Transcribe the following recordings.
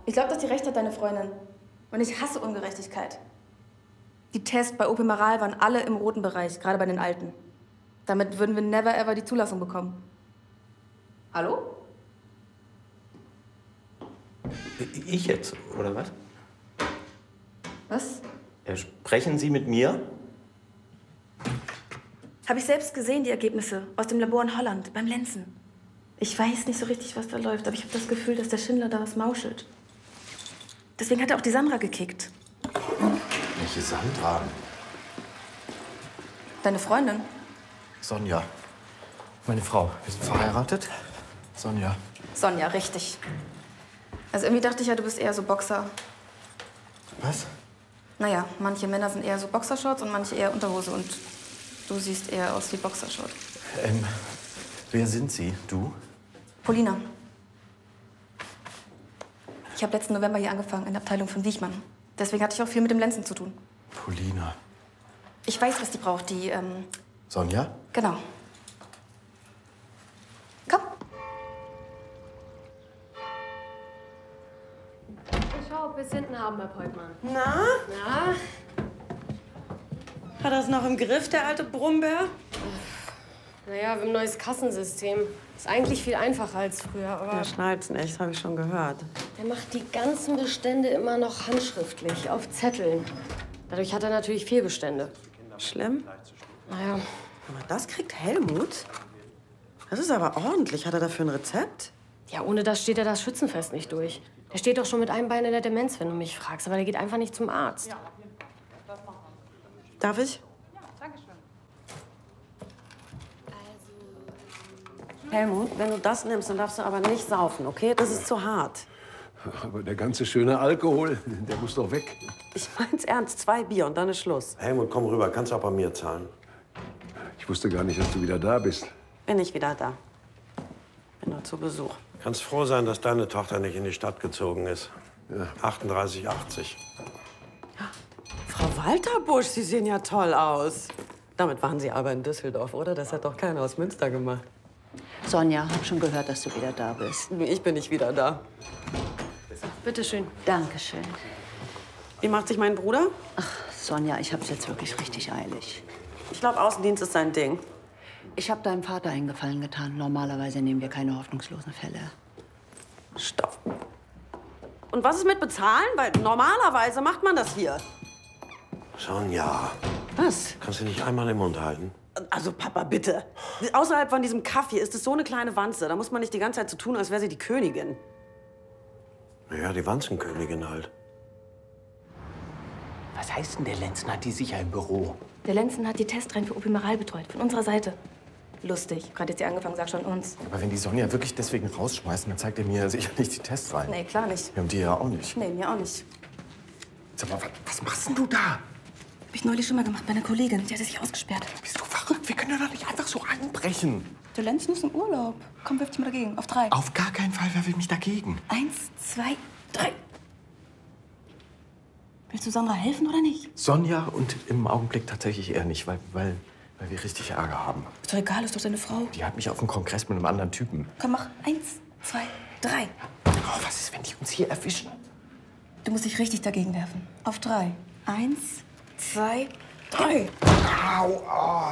Ich glaube, dass die recht hat, deine Freundin. Und ich hasse Ungerechtigkeit. Die Tests bei OP Maral waren alle im roten Bereich, gerade bei den Alten. Damit würden wir never ever die Zulassung bekommen. Hallo? Ich jetzt, oder was? Was? Sprechen Sie mit mir? Habe ich selbst gesehen, die Ergebnisse aus dem Labor in Holland, beim Lenzen. Ich weiß nicht so richtig, was da läuft, aber ich habe das Gefühl, dass der Schindler da was mauschelt. Deswegen hat er auch die Sandra gekickt. Welche Sandra? Deine Freundin? Sonja. Meine Frau. Wir sind verheiratet. Sonja. Sonja, richtig. Also irgendwie dachte ich ja, du bist eher so Boxer. Was? Naja, manche Männer sind eher so Boxershorts und manche eher Unterhose. Und du siehst eher aus wie Boxershort. Wer sind Sie? Du? Polina. Ich habe letzten November hier angefangen, in der Abteilung von Wiechmann. Deswegen hatte ich auch viel mit dem Lenzen zu tun. Polina. Ich weiß, was die braucht, die, Sonja? Genau. Komm. Ich schau, ob wir es hinten haben, Herr Peutmann. Na? Na? Hat er es noch im Griff, der alte Brummbär? Naja, wir haben ein neues Kassensystem. Ist eigentlich viel einfacher als früher, aber Der schnallt's echt, habe ich schon gehört. der macht die ganzen Bestände immer noch handschriftlich, auf Zetteln. Dadurch hat er natürlich Fehlbestände. Schlimm? Naja, Aber das kriegt Helmut? Das ist aber ordentlich. Hat er dafür ein Rezept? ja, ohne das steht er das Schützenfest nicht durch. Der steht doch schon mit einem Bein in der Demenz, wenn du mich fragst. Aber der geht einfach nicht zum Arzt. Darf ich? Helmut, wenn du das nimmst, dann darfst du aber nicht saufen, okay? Das ist zu hart. Aber der ganze schöne Alkohol, der muss doch weg. Ich mein's ernst. 2 Bier und dann ist Schluss. Helmut, komm rüber. Kannst auch bei mir zahlen. Ich wusste gar nicht, dass du wieder da bist. Bin ich wieder da. Bin nur zu Besuch. Kannst froh sein, dass deine Tochter nicht in die Stadt gezogen ist. Ja. 38,80. Frau Walterbusch, Sie sehen ja toll aus. Damit waren Sie aber in Düsseldorf, oder? Das hat doch keiner aus Münster gemacht. Sonja, hab schon gehört, dass du wieder da bist. Ich bin nicht wieder da. Bitte schön. Dankeschön. Wie macht sich mein Bruder? Ach, Sonja, ich hab's jetzt wirklich richtig eilig. Ich glaube, Außendienst ist sein Ding. Ich habe deinem Vater einen Gefallen getan. Normalerweise nehmen wir keine hoffnungslosen Fälle. Stopp. Und was ist mit bezahlen? Weil normalerweise macht man das hier. Sonja, Was? kannst du nicht einmal im Mund halten? Also, Papa, bitte. Außerhalb von diesem Kaffee ist es so eine kleine Wanze. Da muss man nicht die ganze Zeit so tun, als wäre sie die Königin. Naja, die Wanzenkönigin halt. Was heißt denn, der Lenzen hat die sicher im Büro? Der Lenzen hat die Testreihen für OP Maral betreut, von unserer Seite. Lustig. Gerade jetzt hier angefangen, sag schon uns. Aber wenn die Sonja wirklich deswegen rausschmeißen, dann zeigt er mir sicher nicht die Tests rein. Nee, klar nicht. Ja, und die ja auch nicht. Nee, mir auch nicht. Sag mal, was machst denn du da? Hab ich neulich schon mal gemacht bei einer Kollegin. Die hatte sich ausgesperrt. Bist du verrückt? Wir können doch nicht einfach so einbrechen. Der Lenzen ist im Urlaub. Komm, wirf dich mal dagegen. Auf 3. Auf gar keinen Fall werfe ich mich dagegen. 1, 2, 3. Willst du Sandra helfen oder nicht? Sonja und im Augenblick tatsächlich eher nicht, weil wir richtig Ärger haben. Ist doch egal, ist doch seine Frau. Die hat mich auf dem Kongress mit einem anderen Typen. Komm, mach 1, 2, 3. Oh, was ist, wenn die uns hier erwischen? Du musst dich richtig dagegen werfen. Auf 3. 1, 2, 3. Au! Oh.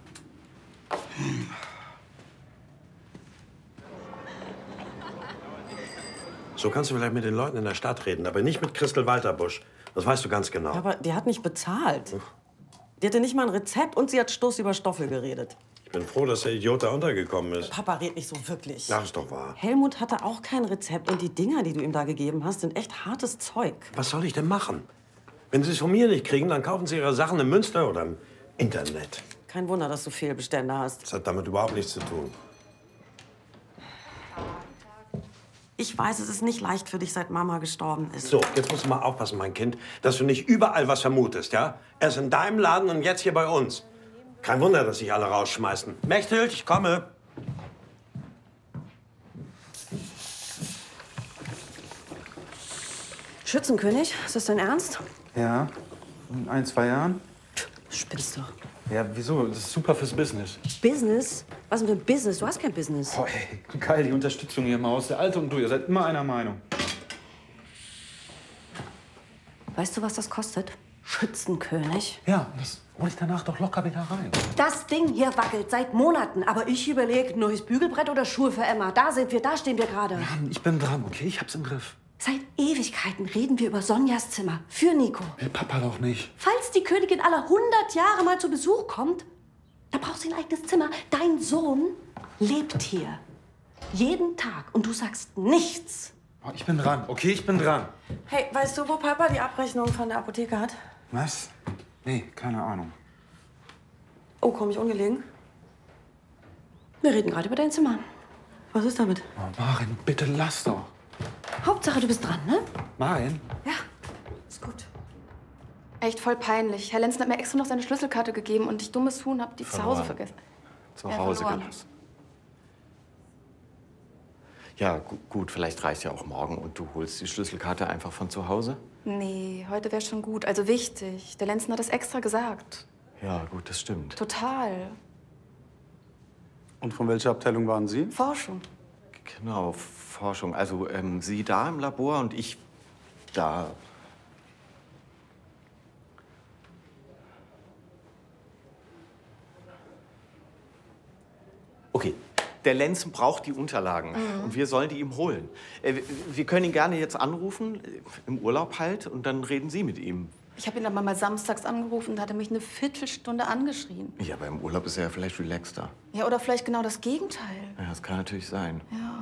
So kannst du vielleicht mit den Leuten in der Stadt reden, aber nicht mit Christel Walterbusch. Das weißt du ganz genau. Aber die hat nicht bezahlt. Die hatte nicht mal ein Rezept und sie hat Stoß über Stoffel geredet. Ich bin froh, dass der Idiot da untergekommen ist. Papa redet nicht so wirklich. Na, ist doch wahr. Helmut hatte auch kein Rezept und die Dinger, die du ihm da gegeben hast, sind echt hartes Zeug. Was soll ich denn machen? Wenn sie es von mir nicht kriegen, dann kaufen sie ihre Sachen im Münster oder im Internet. Kein Wunder, dass du Fehlbestände hast. Das hat damit überhaupt nichts zu tun. Ich weiß, es ist nicht leicht für dich, seit Mama gestorben ist. So, jetzt musst du mal aufpassen, mein Kind, dass du nicht überall was vermutest, ja? Erst in deinem Laden und jetzt hier bei uns. Kein Wunder, dass sich alle rausschmeißen. Mechthild, ich komme. Schützenkönig, ist das dein Ernst? Ja, in 1, 2 Jahren. Spinnst du? Ja, wieso? Das ist super fürs Business. Business? Was denn für ein Business? Du hast kein Business. Oh, ey, geil, die Unterstützung hier im Haus. Der Alte und du, ihr seid immer einer Meinung. Weißt du, was das kostet? Schützenkönig. Ja, das hole ich danach doch locker wieder rein. Das Ding hier wackelt seit Monaten. Aber ich überlege, neues Bügelbrett oder Schuhe für Emma. Da stehen wir gerade. Mann, ich bin dran, okay? Ich hab's im Griff. Seit Ewigkeiten reden wir über Sonjas Zimmer. Für Nico. Will Papa doch nicht. Falls die Königin aller 100 Jahre mal zu Besuch kommt, da brauchst du ein eigenes Zimmer. Dein Sohn lebt hier. Jeden Tag. Und du sagst nichts. Oh, ich bin dran, okay? Ich bin dran. Hey, weißt du, wo Papa die Abrechnung von der Apotheke hat? Was? Nee, keine Ahnung. Oh, komm ich ungelegen? Wir reden gerade über dein Zimmer. Was ist damit? Oh, Maren, bitte lass doch. Hauptsache, du bist dran, ne? Maren? Ja, ist gut. Echt voll peinlich. Herr Lenzen hat mir extra noch seine Schlüsselkarte gegeben und ich, dummes Huhn, hab die zu Hause vergessen. Zu Ja, Hause verloren. gelassen. Ja, gut, vielleicht reicht ja auch morgen und du holst die Schlüsselkarte einfach von zu Hause? Nee, heute wäre schon gut. Also wichtig. Der Lenzen hat das extra gesagt. Ja, gut, das stimmt. Total. Und von welcher Abteilung waren Sie? Forschung. Genau, Forschung. Also Sie da im Labor und ich da. Okay, der Lenzen braucht die Unterlagen und wir sollen die ihm holen. Wir können ihn gerne jetzt anrufen, im Urlaub halt, und dann reden Sie mit ihm. Ich habe ihn dann mal samstags angerufen, da hat er mich eine Viertelstunde angeschrien. Ja, aber im Urlaub ist er ja vielleicht relaxter. Ja, oder vielleicht genau das Gegenteil. Ja, das kann natürlich sein. Ja.